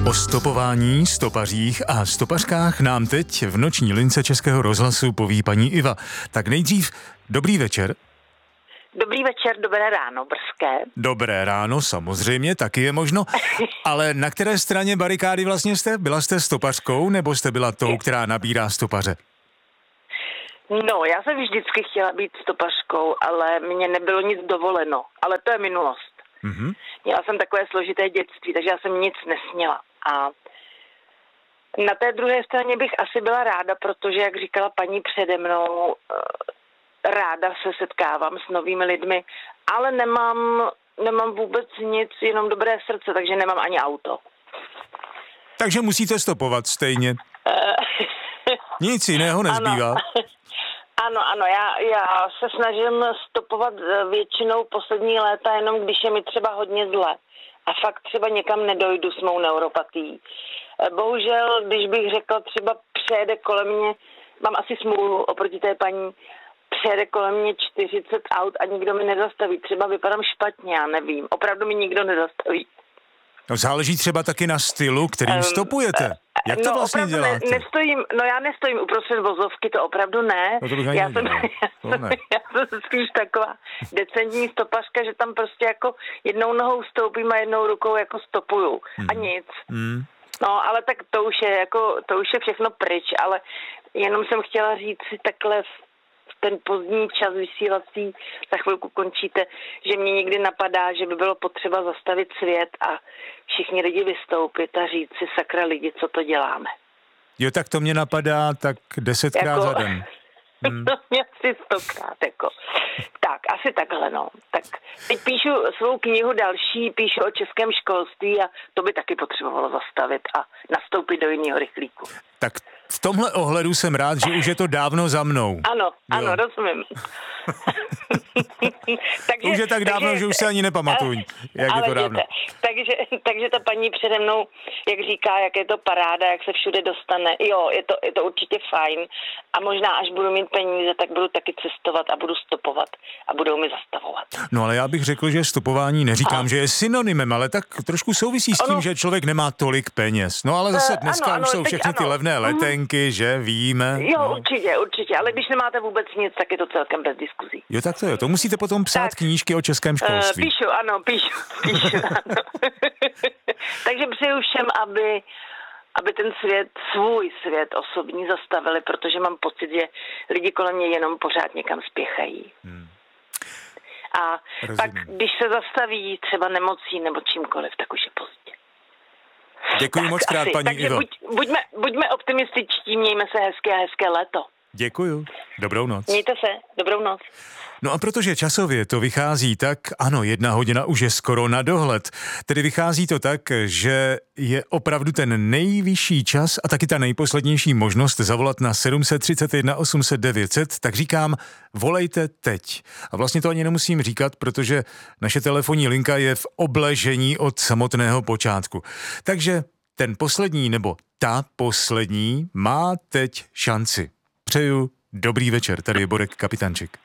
O stopování, stopařích a stopařkách nám teď v noční lince Českého rozhlasu poví paní Iva. Tak nejdřív dobrý večer. Dobrý večer, dobré ráno, brzké. Dobré ráno, samozřejmě, taky je možno. Ale na které straně barikády vlastně jste? Byla jste stopařkou, nebo jste byla tou, která nabírá stopaře? No, já jsem vždycky chtěla být stopařkou, ale mně nebylo nic dovoleno. Ale to je minulost. Mm-hmm. Měla jsem takové složité dětství, takže já jsem nic nesměla. A na té druhé straně bych asi byla ráda, protože, jak říkala paní přede mnou, ráda se setkávám s novými lidmi, ale nemám vůbec nic, jenom dobré srdce, takže nemám ani auto. Takže musíte stopovat stejně. Nic jiného nezbývá. Ano, já se snažím stopovat většinou poslední léta, jenom když je mi třeba hodně zle. A fakt třeba někam nedojdu s mou neuropatií. Bohužel, když bych řekla, třeba přejede kolem mě, mám asi smůlu oproti té paní, přejede kolem mě 40 aut a nikdo mi nezastaví. Třeba vypadám špatně, já nevím. Opravdu mi nikdo nezastaví. No záleží třeba taky na stylu, kterým stopujete. Jak to vlastně děláte? Já nestojím uprostřed vozovky, to opravdu ne. No to já jsem spíš taková decentní stopařka, že tam prostě jako jednou nohou stoupím a jednou rukou jako stopuju. A nic. No, ale tak to už je všechno pryč, ale jenom jsem chtěla říct si takhle ten pozdní čas vysílací, za chvilku končíte, že mě někdy napadá, že by bylo potřeba zastavit svět a všichni lidi vystoupit a říct si, sakra lidi, co to děláme. Jo, tak to mě napadá tak 10krát za den. To mě asi 100krát, jako. Tak, asi takhle, no. Tak teď píšu svou knihu další, píšu o českém školství a to by taky potřebovalo zastavit a nastoupit do jiného rychlíku. Tak v tomhle ohledu jsem rád, že už je to dávno za mnou. Ano, rozumím. To už je tak dávno, že už se ani nepamatuju, jak je to dávno. Takže ta paní přede mnou, jak říká, jak je to paráda, jak se všude dostane. Jo, je to určitě fajn. A možná, až budu mít peníze, tak budu taky cestovat a budu stopovat a budou mi zastavovat. No ale já bych řekl, že stopování neříkám, že je synonymem, ale tak trošku souvisí s tím, že člověk nemá tolik peněz. No ale zase dneska už jsou všechny ty levné letenky, že víme. Jo, no. Určitě, ale když nemáte vůbec nic, tak je to celkem bez diskuzí. Jo, tak to je. To musíte potom psát knížky o českém školství. Píšu, ano. Takže přeju všem, aby ten svůj svět osobní zastavili, protože mám pocit, že lidi kolem mě jenom pořád někam spěchají. A pak, když se zastaví třeba nemocí nebo čímkoliv, tak už je pozdě. Děkuji moc krát, paní Ivo. Buďme optimističtí, mějme se hezké léto. Děkuju. Dobrou noc. Mějte se. Dobrou noc. No a protože časově to vychází tak, ano, 1 hodina už je skoro na dohled. Tedy vychází to tak, že je opravdu ten nejvyšší čas a taky ta nejposlednější možnost zavolat na 731 800 900, tak říkám, volejte teď. A vlastně to ani nemusím říkat, protože naše telefonní linka je v obležení od samotného počátku. Takže ten poslední nebo ta poslední má teď šanci. Přeju dobrý večer, tady je Borek Kapitanček.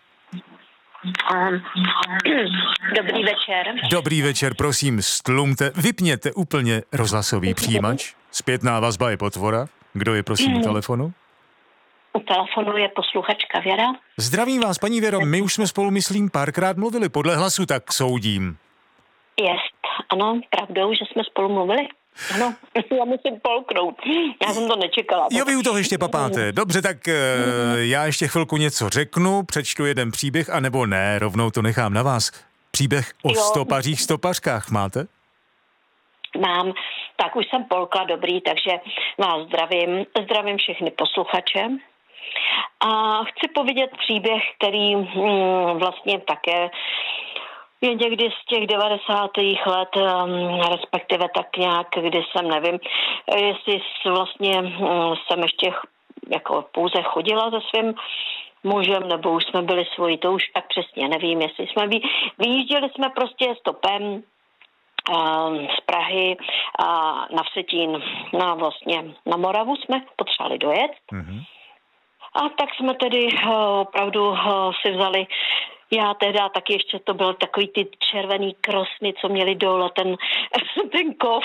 Dobrý večer. Dobrý večer, prosím, vypněte úplně rozhlasový přijímač. Zpětná vazba je potvora. Kdo je, prosím, u telefonu? U telefonu je posluchačka Věra. Zdravím vás, paní Věro, my už jsme spolu, myslím, párkrát mluvili, podle hlasu tak soudím. Ano, pravdou, že jsme spolu mluvili. Ano, já musím polknout. Já jsem to nečekala. Jo, vy u toho ještě papáte. Dobře, tak já ještě chvilku něco řeknu, přečtu jeden příběh, anebo ne, rovnou to nechám na vás. Příběh o stopařích, stopařkách máte? Mám. Tak už jsem polkla, dobrý, takže vás zdravím všechny posluchače. A chci povědět příběh, který vlastně také je někdy z těch 90. let, respektive tak nějak, kdy jsem, nevím, jestli vlastně jsem ještě jako pouze chodila se svým mužem, nebo už jsme byli svoji, to už tak přesně nevím, jestli jsme vyjížděli jsme prostě stopem z Prahy na Vsetín, na Moravu jsme potřebovali dojet. Mm-hmm. A tak jsme tedy opravdu si vzali Já teda taky ještě to byl takový ty červený krosny, co měli dole, ten kov.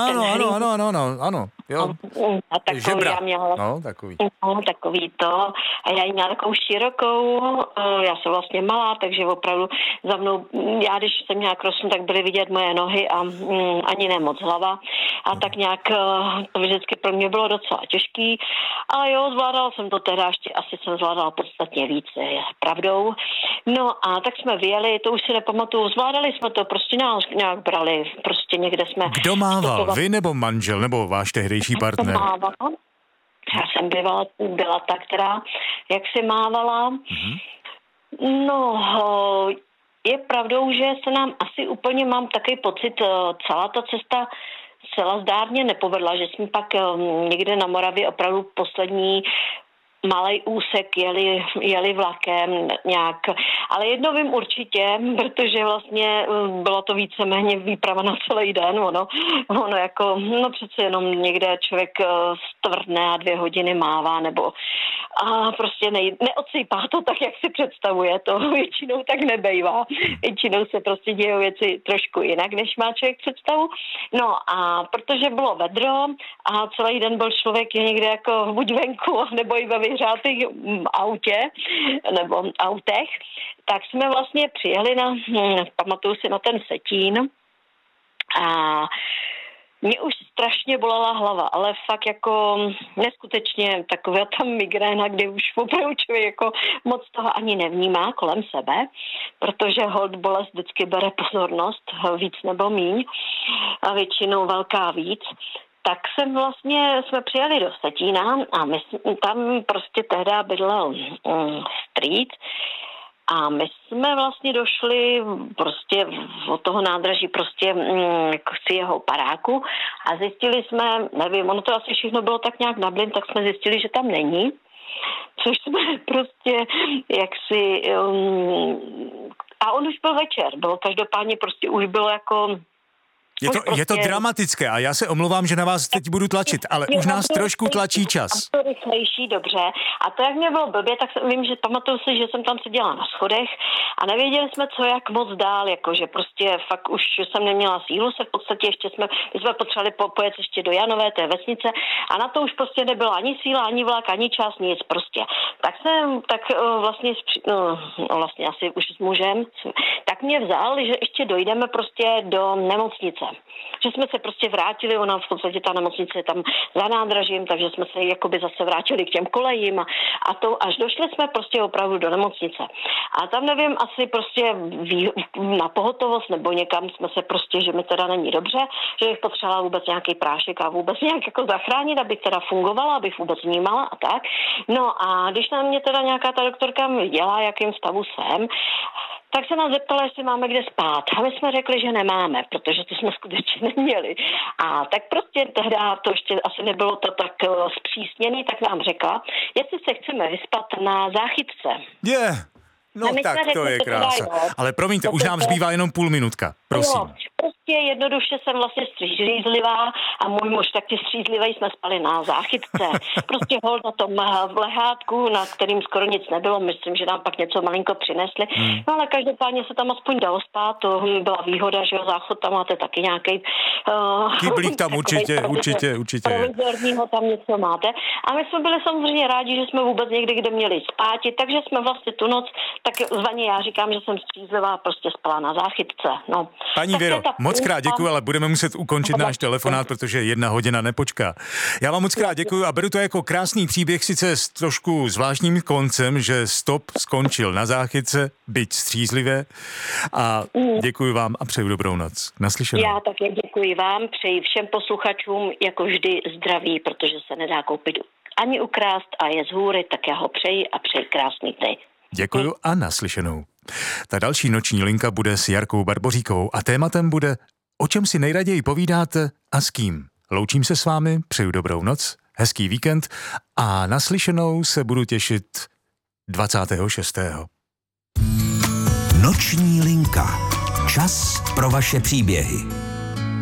Ano. Jo. A takový žebra. Já měla, takový. Takový to. A já ji měla takovou širokou, já jsem vlastně malá, takže opravdu za mnou, já když jsem měla krosnu, tak byly vidět moje nohy a ani ne moc hlava. A tak nějak to vždycky pro mě bylo docela těžký. Ale jo, zvládala jsem to teda, ještě asi jsem zvládala podstatně víc, je pravdou. No a tak jsme vyjeli, to už si nepamatuju, zvládali jsme to, prostě nějak brali, prostě někde jsme... Kdo mával, vy nebo manžel, nebo váš tehdejší partner? Já jsem byla ta, která jak si mávala. Mm-hmm. No, je pravdou, že se nám asi úplně, mám takový pocit, celá ta cesta zcela zdárně nepovedla, že jsme pak někde na Moravě opravdu poslední malej úsek jeli vlakem nějak. Ale jedno vím určitě, protože vlastně byla to víceméně výprava na celý den. Ono jako, přece jenom někde člověk stvrdne a 2 hodiny mává, nebo a prostě neodsýpá to tak, jak si představuje. To většinou tak nebejvá. Většinou se prostě dějou věci trošku jinak, než má člověk představu. No a protože bylo vedro a celý den byl člověk někde jako buď venku, nebo i ve vyhřátých autě, nebo autech, tak jsme vlastně přijeli pamatuju si na ten Vsetín a mě už strašně bolela hlava, ale fakt jako neskutečně taková ta migréna, kdy už opravdu člověk jako moc toho ani nevnímá kolem sebe, protože hold bolest vždycky bere pozornost, víc nebo míň, a většinou velká víc. Tak jsme přijeli do Vsetína a my tam prostě tehda bydlel strýc a my jsme vlastně došli prostě od toho nádraží prostě k jeho paráku a zjistili jsme, nevím, ono to asi všechno bylo tak nějak na blin, tak jsme zjistili, že tam není. Což jsme prostě jaksi... a on už byl večer, bylo každopádně prostě už bylo jako... Je to dramatické a já se omlouvám, že na vás teď budu tlačit, ale už nás trošku tlačí čas. A to rychlejší, dobře. A to, jak mě bylo blbě, tak vím, že pamatuju si, že jsem tam seděla na schodech a nevěděli jsme, co jak moc dál, jakože prostě fakt už jsem neměla sílu se v podstatě my jsme potřebovali pojet ještě do Janové, té vesnice a na to už prostě nebyla ani síla, ani vlak, ani čas, nic prostě. Tak vlastně asi už s mužem, tak mě vzal, že ještě dojdeme prostě do nemocnice. Že jsme se prostě vrátili, ona v podstatě ta nemocnice je tam za nádražím, takže jsme se jakoby zase vrátili k těm kolejím a to až došli jsme prostě opravdu do nemocnice. A tam nevím, asi prostě na pohotovost nebo někam jsme se prostě, že mi teda není dobře, že bych potřebovala vůbec nějaký prášek a vůbec nějak jako zachránit, abych teda fungovala, abych vůbec vnímala a tak. No a když na mě teda nějaká ta doktorka viděla, jakým stavu jsem, tak se nás zeptala, jestli máme kde spát. A my jsme řekli, že nemáme, protože to jsme skutečně neměli. A tak prostě tehda to ještě asi nebylo to tak zpřísněný, tak nám řekla, jestli se chceme vyspat na záchytce. No tak to je krása. Ale promiňte, už nám zbývá jenom půl minutka. Prosím. Jo, prostě jednoduše jsem vlastně střízlivá a můj muž taky střízlivý, jsme spali na záchytce. Prostě hold na tom lehátku, na kterým skoro nic nebylo, myslím, že nám pak něco malinko přinesli. No ale každopádně se tam aspoň dalo spát, to byla výhoda, že záchod tam máte taky nějaký... Kyblík tam určitě je. Provizorního tam něco máte. A my jsme byli samozřejmě rádi, že jsme vůbec někdy kde měli spát, takže jsme vlastně tu noc, tak zvaně já říkám, že jsem střízlivá, prostě spala na záchytce. No. Paní Věro, moc krát děkuji, ale budeme muset ukončit náš telefonát, protože 1 hodina nepočká. Já vám moc krát děkuji a beru to jako krásný příběh, sice s trošku zvláštním koncem, že stop skončil na záchytce, byť střízlivé. A děkuji vám a přeju dobrou noc. Naslyšenou. Já také děkuji vám, přeji všem posluchačům jako vždy zdraví, protože se nedá koupit ani ukrást a je z hůry, tak já ho přeji a přeji krásný den. Děkuji a naslyšenou. Ta další noční linka bude s Jarkou Barboříkovou a tématem bude, o čem si nejraději povídáte a s kým. Loučím se s vámi, přeju dobrou noc, hezký víkend a naslyšenou se budu těšit 26. Noční linka. Čas pro vaše příběhy.